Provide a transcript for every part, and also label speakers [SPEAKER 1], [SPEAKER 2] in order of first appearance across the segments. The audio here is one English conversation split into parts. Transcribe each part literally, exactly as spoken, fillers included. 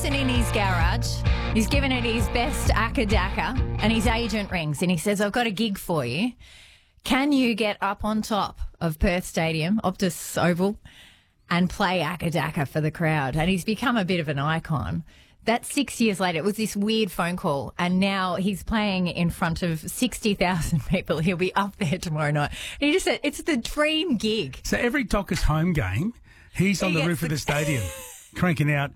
[SPEAKER 1] sitting in his garage. He's given it his best akadaka, and his agent rings and he says, I've got a gig for you. Can you get up on top of Perth Stadium, Optus Oval, and play akadaka for the crowd? And he's become a bit of an icon. That's six years later. It was this weird phone call, and now he's playing in front of sixty thousand people. He'll be up there tomorrow night. And he just said, it's the dream gig.
[SPEAKER 2] So every Dockers home game, he's on
[SPEAKER 1] He
[SPEAKER 2] the roof
[SPEAKER 1] gets
[SPEAKER 2] of the
[SPEAKER 1] the-
[SPEAKER 2] stadium, cranking out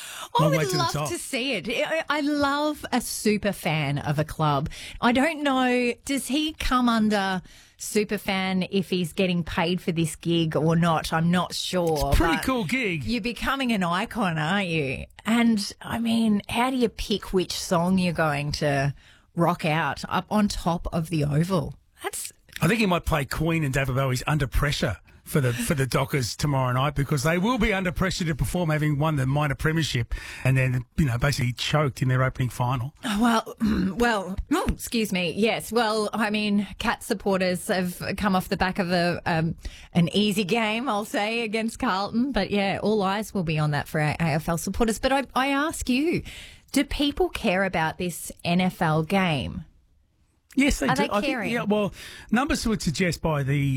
[SPEAKER 1] I
[SPEAKER 2] long way
[SPEAKER 1] would
[SPEAKER 2] to the
[SPEAKER 1] love
[SPEAKER 2] top.
[SPEAKER 1] to see it. I I love a super fan of a club. I don't know, does he come under super fan if he's getting paid for this gig or not? I'm not sure.
[SPEAKER 2] Pretty
[SPEAKER 1] but
[SPEAKER 2] cool gig.
[SPEAKER 1] You're becoming an icon, aren't you? And, I mean, how do you pick which song you're going to rock out up on top of the Oval? That's...
[SPEAKER 2] I think he might play Queen and David Bowie's Under Pressure for the for the Dockers tomorrow night, because they will be under pressure to perform, having won the minor premiership and then, you know, basically choked in their opening final.
[SPEAKER 1] Well, well, oh, excuse me. Yes. Well, I mean, Cat supporters have come off the back of a um, an easy game, I'll say, against Carlton. But yeah, all eyes will be on that for our A F L supporters. But I, I ask you, do people care about this N F L game?
[SPEAKER 2] Yes, they
[SPEAKER 1] Are
[SPEAKER 2] do.
[SPEAKER 1] they
[SPEAKER 2] I think,
[SPEAKER 1] caring?
[SPEAKER 2] yeah, well, numbers would suggest by the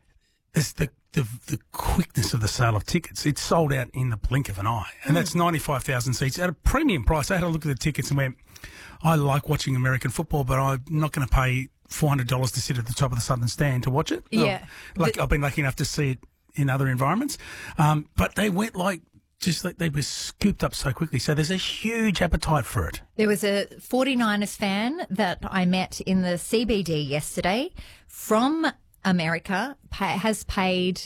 [SPEAKER 2] this, the, the the quickness of the sale of tickets, it's sold out in the blink of an eye, and that's ninety-five thousand seats at a premium price. I had a look at the tickets and went, I like watching American football, but I'm not going to pay four hundred dollars to sit at the top of the Southern Stand to watch it.
[SPEAKER 1] Yeah.
[SPEAKER 2] Oh, like
[SPEAKER 1] The-
[SPEAKER 2] I've been lucky enough to see it in other environments, um, but they went like just like they were scooped up so quickly. So there's a huge appetite for it.
[SPEAKER 1] There was a 49ers fan that I met in the C B D yesterday from America, pay, has paid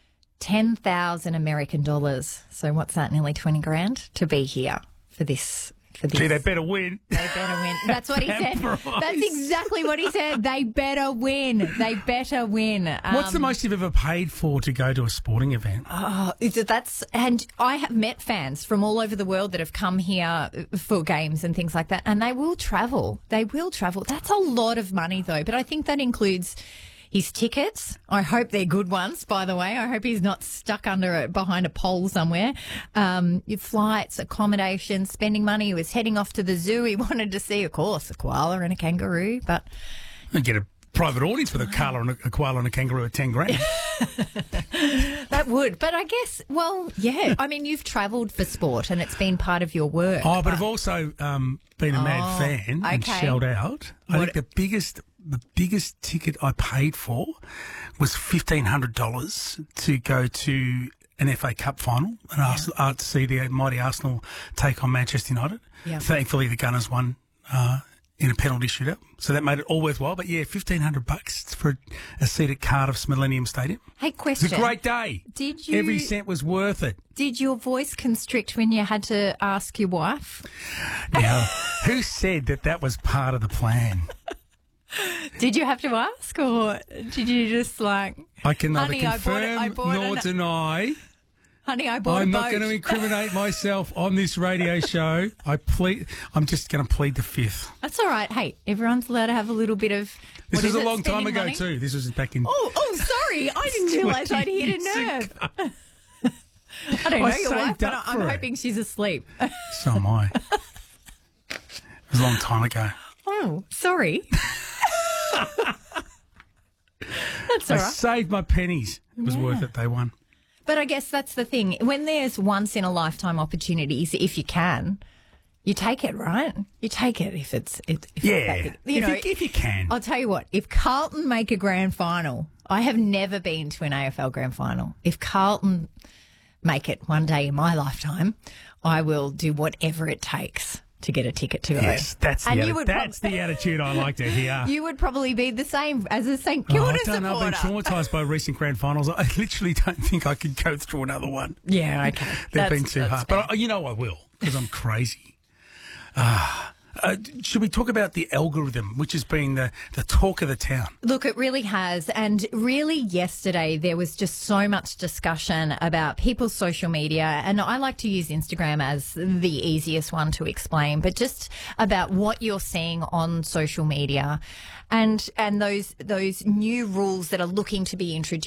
[SPEAKER 1] ten thousand American dollars. So what's that, nearly twenty grand to be here for this. For this.
[SPEAKER 2] Gee, they better win.
[SPEAKER 1] They better win. That's what he said.
[SPEAKER 2] Prize.
[SPEAKER 1] That's exactly what he said. They better win. They better win. Um,
[SPEAKER 2] What's the most you've ever paid for to go to a sporting event?
[SPEAKER 1] Oh, that's, and I have met fans from all over the world that have come here for games and things like that, and they will travel. They will travel. That's a lot of money, though. But I think that includes his tickets. I hope they're good ones, by the way. I hope he's not stuck under it behind a pole somewhere. Um, your flights, accommodation, spending money. He was heading off to the zoo. He wanted to see, of course, a koala and a kangaroo, but
[SPEAKER 2] And get a private audience with a koala and a, a koala and a kangaroo at ten grand.
[SPEAKER 1] that would. But I guess, well, yeah. I mean, you've travelled for sport and it's been part of your work.
[SPEAKER 2] Oh, but I've also um, been a mad
[SPEAKER 1] Oh,
[SPEAKER 2] fan and
[SPEAKER 1] okay.
[SPEAKER 2] shelled out. I
[SPEAKER 1] What-
[SPEAKER 2] think the biggest the biggest ticket I paid for was fifteen hundred dollars to go to an F A Cup final and Arsenal, uh, to see the mighty Arsenal take on Manchester United.
[SPEAKER 1] Yeah.
[SPEAKER 2] Thankfully, the Gunners won uh, in a penalty shootout, so that made it all worthwhile. But yeah, fifteen hundred bucks for a seat at Cardiff's Millennium Stadium.
[SPEAKER 1] Hey,
[SPEAKER 2] It
[SPEAKER 1] question.
[SPEAKER 2] was a great day.
[SPEAKER 1] Did you-
[SPEAKER 2] Every cent was worth it.
[SPEAKER 1] Did your voice constrict when you had to ask your wife?
[SPEAKER 2] Now, who said that that was part of the plan?
[SPEAKER 1] Did you have to ask, or did you just like,
[SPEAKER 2] I can neither
[SPEAKER 1] Honey, I bought it-
[SPEAKER 2] confirm
[SPEAKER 1] I bought
[SPEAKER 2] nor
[SPEAKER 1] an-
[SPEAKER 2] deny.
[SPEAKER 1] honey, I bought
[SPEAKER 2] I'm
[SPEAKER 1] a
[SPEAKER 2] not
[SPEAKER 1] boat.
[SPEAKER 2] going to incriminate myself on this radio show. I plead. I'm just going to plead the fifth.
[SPEAKER 1] That's all right. Hey, everyone's allowed to have a little bit of.
[SPEAKER 2] This
[SPEAKER 1] what
[SPEAKER 2] was
[SPEAKER 1] is
[SPEAKER 2] a
[SPEAKER 1] it,
[SPEAKER 2] long time
[SPEAKER 1] spending
[SPEAKER 2] ago
[SPEAKER 1] money?
[SPEAKER 2] too. This was back in.
[SPEAKER 1] Oh, oh, sorry. I didn't realise I'd hit a
[SPEAKER 2] twenty years
[SPEAKER 1] nerve. I don't know
[SPEAKER 2] I
[SPEAKER 1] your wife,
[SPEAKER 2] saved
[SPEAKER 1] but
[SPEAKER 2] up
[SPEAKER 1] I'm
[SPEAKER 2] for it.
[SPEAKER 1] hoping she's asleep.
[SPEAKER 2] So am I. It was a long time ago.
[SPEAKER 1] Oh, sorry. That's all
[SPEAKER 2] I
[SPEAKER 1] right.
[SPEAKER 2] saved my pennies. It was
[SPEAKER 1] Yeah.
[SPEAKER 2] worth it. They won.
[SPEAKER 1] But I guess that's the thing. When there's once in a lifetime opportunities, if you can, you take it, right? You take it if it's it, if
[SPEAKER 2] Yeah,
[SPEAKER 1] It's that big. You
[SPEAKER 2] if,
[SPEAKER 1] know,
[SPEAKER 2] you, if you can.
[SPEAKER 1] I'll tell you what. If Carlton make a grand final, I have never been to an A F L grand final. If Carlton make it one day in my lifetime, I will do whatever it takes to get a ticket to go.
[SPEAKER 2] Yes, that's the
[SPEAKER 1] And
[SPEAKER 2] atti-
[SPEAKER 1] you would
[SPEAKER 2] that's
[SPEAKER 1] prob-
[SPEAKER 2] the attitude I like to hear.
[SPEAKER 1] You would probably be the same as a Saint
[SPEAKER 2] Oh,
[SPEAKER 1] Kilda
[SPEAKER 2] I don't know. I've
[SPEAKER 1] supporter.
[SPEAKER 2] been traumatised by recent grand finals. I literally don't think I could go through another one.
[SPEAKER 1] Yeah, okay.
[SPEAKER 2] They've
[SPEAKER 1] That's-
[SPEAKER 2] been too
[SPEAKER 1] that's
[SPEAKER 2] hard.
[SPEAKER 1] fair.
[SPEAKER 2] But I, you know I will, because I'm crazy. Ah. Uh, should we talk about the algorithm, which has been the, the talk of the town?
[SPEAKER 1] Look, it really has. And really yesterday there was just so much discussion about people's social media. And I like to use Instagram as the easiest one to explain, but just about what you're seeing on social media and and those those new rules that are looking to be introduced.